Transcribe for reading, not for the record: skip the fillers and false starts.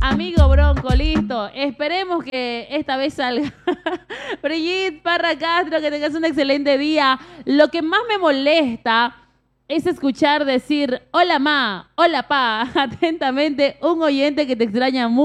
amigo Bronco, listo. Esperemos que esta vez salga. Brigitte Parra Castro, que tengas un excelente día. Lo que más me molesta es escuchar decir, hola ma, hola pa, atentamente, un oyente que te extraña mucho.